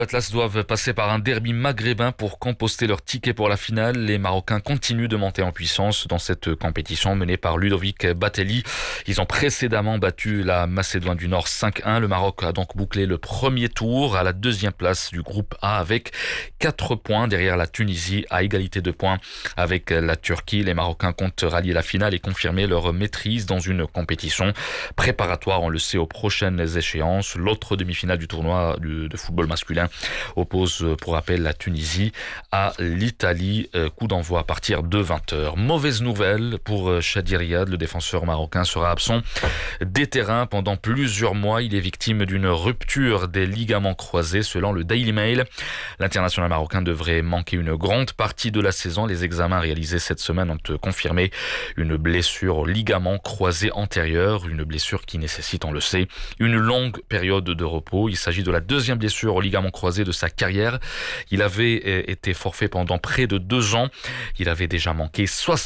Atlas doivent passer par un derby maghrébin pour composter leur ticket pour la finale. Les Marocains continuent de monter en puissance dans cette compétition menée par Ludovic Batelli. Ils ont précédemment battu la Macédoine du Nord 5-1. Le Maroc a donc bouclé le premier tour à la deuxième place du groupe A avec 4 points derrière la Tunisie à égalité de points avec la Turquie. Les Marocains comptent rallier la finale et confirmer leur maîtrise dans une compétition préparatoire, on le sait, aux prochaines échéances. L'autre demi-finale du tournoi de football masculin oppose, pour rappel, la Tunisie à l'Italie. Coup d'envoi à partir de 20h. Mauvaise nouvelle pour Chadi Riad, le défenseur marocain sera absent des terrains pendant plusieurs mois. Il est victime d'une rupture des ligaments croisés selon le Daily Mail. L'international marocain devrait manquer une grande partie de la saison. Les examens réalisés cette semaine ont confirmé une blessure au ligament croisé antérieur, une blessure qui nécessite, on le sait, une longue période de repos. Il s'agit de la deuxième blessure au ligament croisé de sa carrière. Il avait été forfait pendant près de 2 ans. Il avait déjà manqué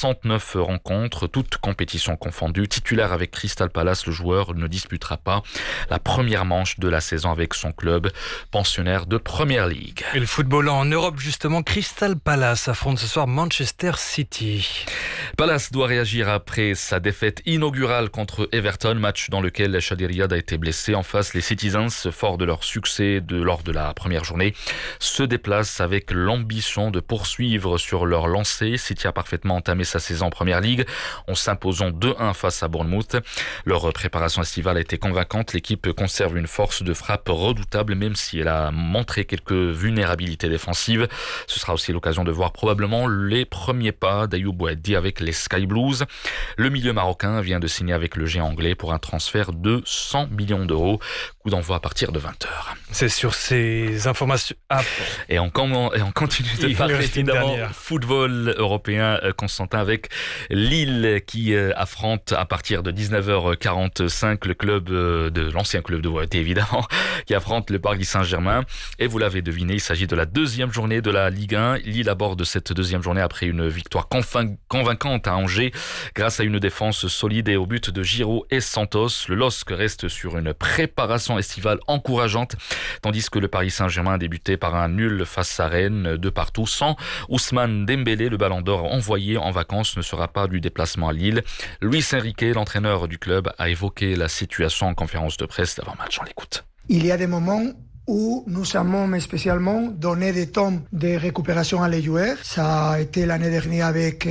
69 rencontres, toutes compétitions confondues. Titulaire avec Crystal Palace, le joueur ne disputera pas la première manche de la saison avec son club pensionnaire de Premier League. Et le football en Europe, justement, Crystal Palace affronte ce soir Manchester City. Palace doit réagir après sa défaite inaugurale contre Everton, match dans lequel Chadi Riad a été blessé. En face, les Citizens, forts de leur succès lors de la première journée, se déplacent avec l'ambition de poursuivre sur leur lancée. City a parfaitement entamé sa saison en Premier League en s'imposant 2-1 face à Bournemouth. Leur préparation estivale a été convaincante. L'équipe conserve une force de frappe redoutable, même si elle a montré quelques vulnérabilités défensives. Ce sera aussi l'occasion de voir probablement les premiers pas d'Ayoub Boadi avec les Sky Blues. Le milieu marocain vient de signer avec le géant anglais pour un transfert de 100 millions d'euros. Coup d'envoi à partir de 20h. C'est sur ces informations. Et on continue de parler évidemment football européen, Constantin, avec Lille qui affronte à partir de 19h45 le club de l'ancien club de Boadi évidemment, qui affronte le Paris Saint-Germain. Et vous l'avez deviné, il s'agit de la deuxième journée de la Ligue 1. Lille aborde cette deuxième journée après une victoire convaincante à Angers grâce à une défense solide et au but de Giroud et Santos. Le LOSC reste sur une préparation estivale encourageante, tandis que le Paris Saint-Germain a débuté par un nul face à Rennes de partout. Sans Ousmane Dembélé, le ballon d'or envoyé en vacances ne sera pas du déplacement à Lille. Luis Enrique, l'entraîneur du club, a évoqué la situation en conférence de presse d'avant-match. On l'écoute. Il y a des moments où nous avons spécialement donné des temps de récupération à les joueurs. Ça a été l'année dernière avec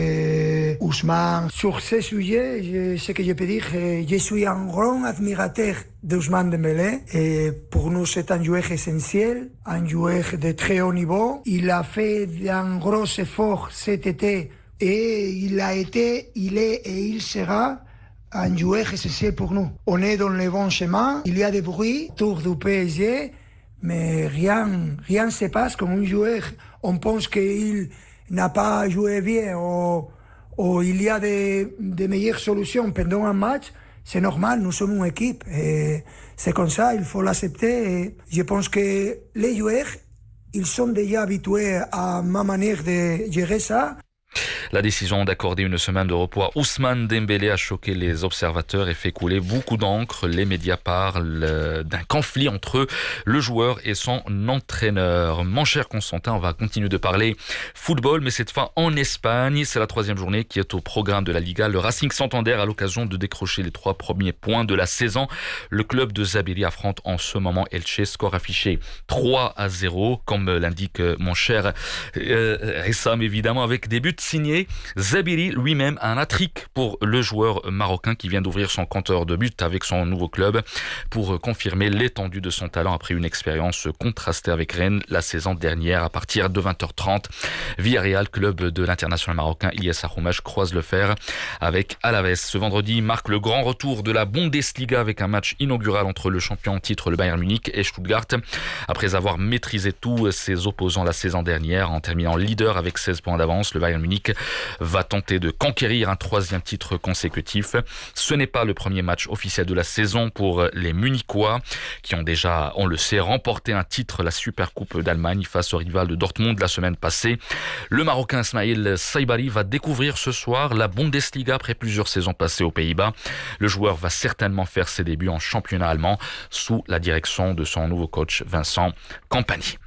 Ousmane. Sur ce sujet, ce que je peux dire, je suis un grand admirateur d'Ousmane Dembélé. Et pour nous, c'est un joueur essentiel, un joueur de très haut niveau. Il a fait un gros effort cet été et il est et il sera un joueur essentiel pour nous. On est dans le bon chemin. Il y a des bruits autour du PSG. Mais rien ne se passe comme un joueur. On pense qu'il n'a pas joué bien ou il y a des meilleures solutions pendant un match. C'est normal, nous sommes une équipe. Et c'est comme ça, il faut l'accepter. Et je pense que les joueurs, ils sont déjà habitués à ma manière de gérer ça. La décision d'accorder une semaine de repos à Ousmane Dembélé a choqué les observateurs et fait couler beaucoup d'encre. Les médias parlent d'un conflit entre le joueur et son entraîneur. Mon cher Constantin, on va continuer de parler football, mais cette fois en Espagne. C'est la 3e journée qui est au programme de la Liga. Le Racing Santander a l'occasion de décrocher les 3 premiers points de la saison. Le club de Zabiri affronte en ce moment Elche. Score affiché 3-0, comme l'indique mon cher Ressam, évidemment, avec des buts signés Zabiri lui-même, un hat-trick pour le joueur marocain qui vient d'ouvrir son compteur de but avec son nouveau club pour confirmer l'étendue de son talent après une expérience contrastée avec Rennes la saison dernière. À partir de 20h30, Villarreal, club de l'international marocain Ilyes Aroumach, croise le fer avec Alaves. Ce vendredi marque le grand retour de la Bundesliga avec un match inaugural entre le champion en titre, le Bayern Munich, et Stuttgart. Après avoir maîtrisé tous ses opposants la saison dernière en terminant leader avec 16 points d'avance, le Bayern Munich va tenter de conquérir un 3e titre consécutif. Ce n'est pas le premier match officiel de la saison pour les Munichois qui ont déjà, on le sait, remporté un titre, la Supercoupe d'Allemagne face au rival de Dortmund la semaine passée. Le Marocain Ismail Saibari va découvrir ce soir la Bundesliga après plusieurs saisons passées aux Pays-Bas. Le joueur va certainement faire ses débuts en championnat allemand sous la direction de son nouveau coach Vincent Kompany.